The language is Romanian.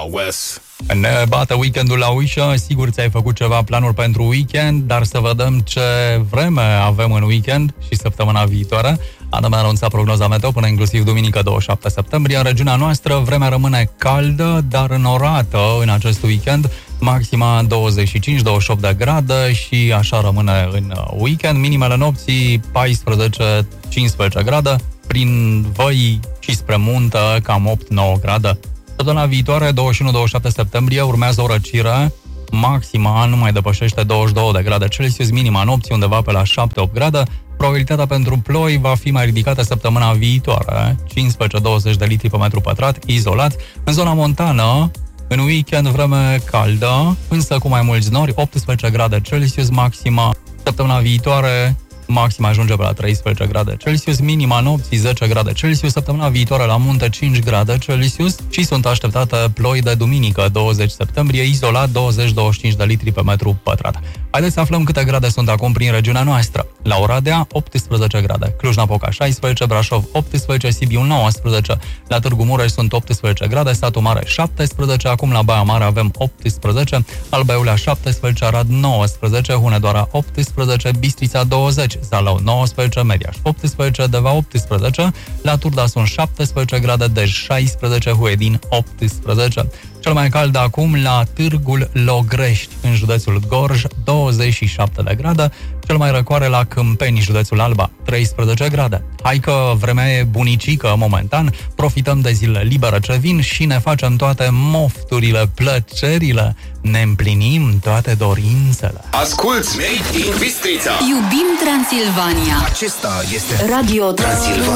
Ne bate weekendul la ușă, sigur ți-ai făcut ceva planuri pentru weekend, dar să vedem ce vreme avem în weekend și săptămâna viitoare. Adam a anunțat prognoza meteo până inclusiv duminică 27 septembrie. În regiunea noastră vremea rămâne caldă, dar înorată în acest weekend, maxima 25-28 de grade și așa rămâne în weekend. Minimele nopții 14-15 grade, prin văi și spre munte cam 8-9 grade. Săptămâna viitoare, 21-27 septembrie, urmează o răcire. Maxima nu mai depășește 22 de grade Celsius, minima nopții undeva pe la 7-8 grade. Probabilitatea pentru ploi va fi mai ridicată săptămâna viitoare, 15-20 de litri pe metru pătrat, izolat. În zona montană, în weekend, vreme caldă, însă cu mai mulți nori, 18 grade Celsius, maxima. Săptămâna viitoare, maxima ajunge pe la 13 grade Celsius, minima nopții 10 grade Celsius, săptămâna viitoare la munte 5 grade Celsius și sunt așteptate ploi de duminică 20 septembrie, izolat 20-25 de litri pe metru pătrat. Haideți să aflăm câte grade sunt acum prin regiunea noastră. La Oradea, 18 grade, Cluj-Napoca 16, Brașov 18, Sibiu 19, la Târgu Mureș sunt 18 grade, Satu Mare 17, acum la Baia Mare avem 18, Alba Iulia 17, Arad 19, Hunedoara 18, Bistrița 20, Zalău 19, Mediaș 18, Deva 18, la Turda sunt 17 grade, Dej 16, Huedin 18. Cel mai cald acum la Târgul Logrești, în județul Gorj, 27 de grade, cel mai răcoare la Câmpeni, județul Alba, 13 grade. Hai că vremea e bunicică momentan, profităm de zilele libere ce vin și ne facem toate mofturile, plăcerile, ne împlinim toate dorințele. Asculți Made in Bistrița! Iubim Transilvania! Acesta este Radio Transilvania.